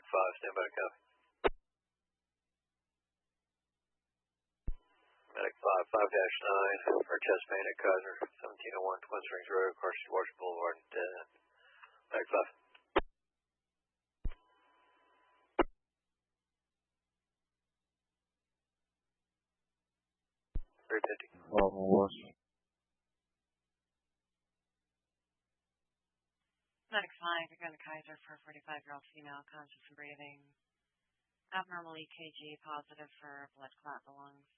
5, stand by, copy. Medic 5, 5-9 for chest pain at Kaiser, 1701 Twin Springs Road, Carson, Washington Boulevard, Medic 5. 350. Medic 5, you're going to Kaiser for a 45-year-old female, conscious and breathing. Abnormal EKG, positive for blood clot in the lungs.